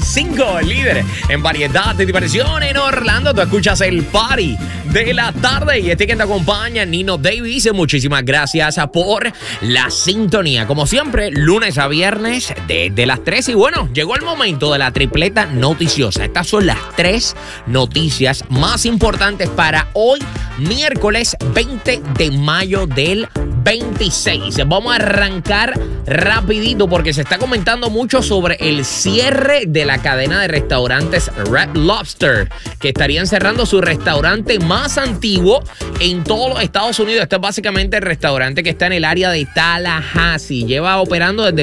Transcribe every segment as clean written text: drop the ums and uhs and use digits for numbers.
5, líder en variedad de diversión en Orlando. Tú escuchas el Party de la tarde y que te acompaña, Nino Davis. Muchísimas gracias por la sintonía. Como siempre, lunes a viernes desde las 3. Y bueno, llegó el momento de la tripleta noticiosa. Estas son las 3 noticias más importantes para hoy, miércoles 20 de mayo del 26. Vamos a arrancar rapidito porque se está comentando mucho sobre el cierre de la cadena de restaurantes Red Lobster, que estarían cerrando su restaurante más antiguo en todos los Estados Unidos. Este es básicamente el restaurante que está en el área de Tallahassee. Lleva operando desde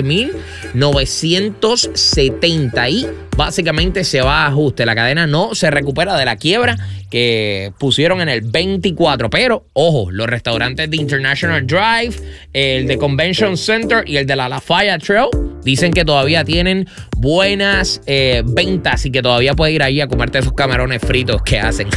1970 y básicamente se va a ajuste. La cadena no se recupera de la quiebra que pusieron en el 24. Pero, ojo, los restaurantes de International Drive, el de Convention Center y el de la Lafayette Trail dicen que todavía tienen buenas ventas y que todavía puedes ir ahí a comerte esos camarones fritos que hacen.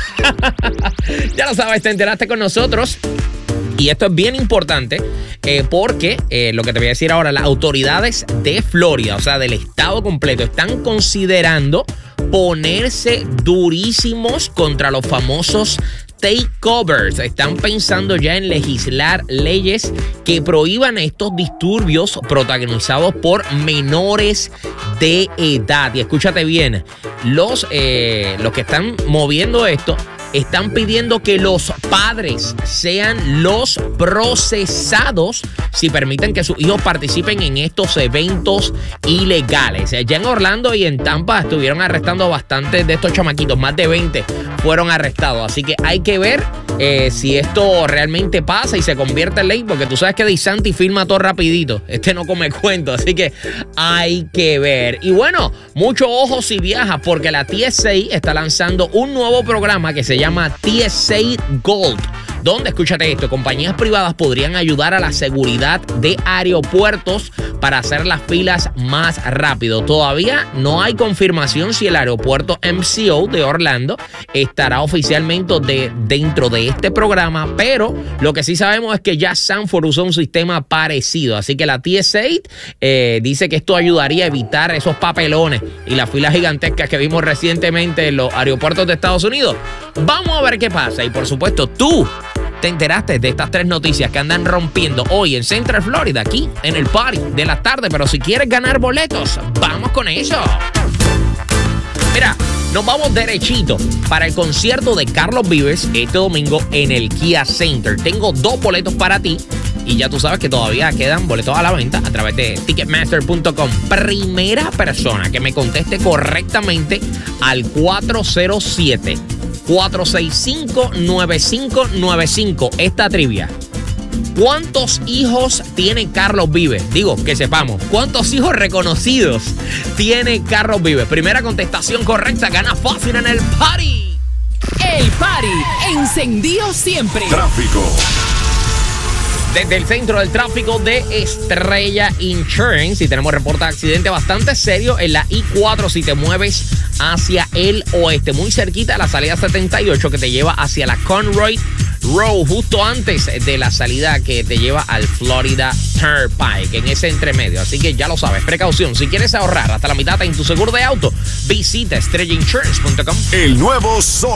Ya lo sabes, te enteraste con nosotros. Y esto es bien importante porque lo que te voy a decir ahora, las autoridades de Florida, o sea, del estado completo, están considerando ponerse durísimos contra los famosos takeovers. Están pensando ya en legislar leyes que prohíban estos disturbios protagonizados por menores de edad. Y escúchate bien, los que están moviendo esto están pidiendo que los padres sean los procesados si permiten que sus hijos participen en estos eventos ilegales. Ya en Orlando y en Tampa estuvieron arrestando bastantes de estos chamaquitos, más de 20 fueron arrestados. Así que hay que ver si esto realmente pasa y se convierte en ley, porque tú sabes que DeSantis firma todo rapidito. Este no come cuento, así que hay que ver. Y bueno, mucho ojo si viajas, porque la TSA está lanzando un nuevo programa que se llama TSA Gold, donde, escúchate esto, compañías privadas podrían ayudar a la seguridad de aeropuertos para hacer las filas más rápido. Todavía no hay confirmación si el aeropuerto MCO de Orlando estará oficialmente dentro de este programa, pero lo que sí sabemos es que ya Sanford usó un sistema parecido. Así que la TSA dice que esto ayudaría a evitar esos papelones y las filas gigantescas que vimos recientemente en los aeropuertos de Estados Unidos. Vamos a ver qué pasa. Y por supuesto, tú te enteraste de estas 3 noticias que andan rompiendo hoy en Central Florida, aquí en el Party de la tarde. Pero si quieres ganar boletos, vamos con eso. Mira, nos vamos derechito para el concierto de Carlos Vives este domingo en el Kia Center. Tengo 2 boletos para ti y ya tú sabes que todavía quedan boletos a la venta a través de Ticketmaster.com. Primera persona que me conteste correctamente al 405-9595 esta trivia. ¿Cuántos hijos tiene Carlos Vives? Digo, que sepamos. ¿Cuántos hijos reconocidos tiene Carlos Vives? Primera contestación correcta, gana fácil en el Party. El Party, encendido siempre. Tráfico. Desde el centro del tráfico de Estrella Insurance, y tenemos reporte de accidente bastante serio en la I-4 si te mueves hacia el oeste, muy cerquita de la salida 78 que te lleva hacia la Conroy Road, justo antes de la salida que te lleva al Florida Turnpike, en ese entremedio. Así que ya lo sabes, precaución. Si quieres ahorrar hasta la mitad en tu seguro de auto, visita estrellainsurance.com. El nuevo Sol.